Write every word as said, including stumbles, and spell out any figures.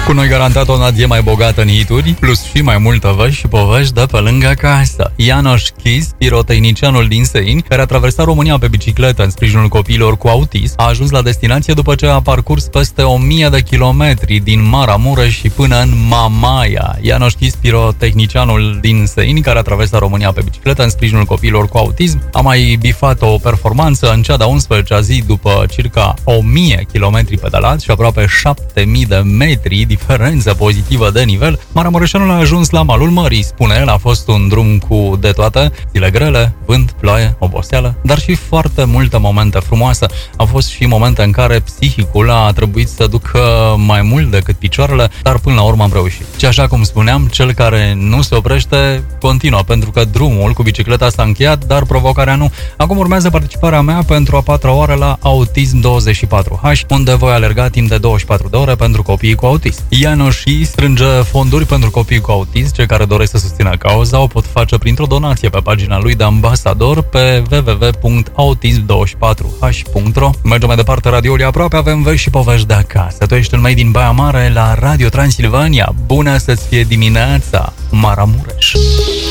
Cu noi garantat o nație mai bogată în hituri, plus și mai multă văși și povești de pe lângă casă. Janosch Kiss, pirotehnicianul din Seini, care a traversat România pe bicicletă în sprijinul copiilor cu autism, a ajuns la destinație după ce a parcurs peste o mie de kilometri din Maramureș și până în Mamaia. Janosch Kiss, pirotehnicianul din Seini, care a traversat România pe bicicletă în sprijinul copiilor cu autism, a mai bifat o performanță în cea de-a unsprezecea zi după circa o mie kilometri pedalați și aproape șapte mii de metri diferență pozitivă de nivel. Maramureșanul a ajuns la malul mării, spune el, a fost un drum cu de toate, zile grele, vânt, ploaie, oboseală, dar și foarte multe momente frumoase. Au fost și momente în care psihicul a trebuit să ducă mai mult decât picioarele, dar până la urmă am reușit. Și așa cum spuneam, cel care nu se oprește continuă, pentru că drumul cu bicicleta s-a încheiat, dar provocarea nu. Acum urmează participarea mea pentru a patra oară la Autism douăzeci și patru H, unde voi alerga timp de douăzeci și patru de ore pentru copiii cu autism. Janosch strânge fonduri pentru copii cu autism. Cei care doresc să susțină cauza o pot face printr-o donație pe pagina lui de ambasador pe w w w punct autism douăzeci și patru h punct r o. Mergem mai departe, radioul e aproape, avem vești și povești de acasă. Tu ești în Made in Baia Mare la Radio Transilvania. Bună să-ți fie dimineața, Maramureș!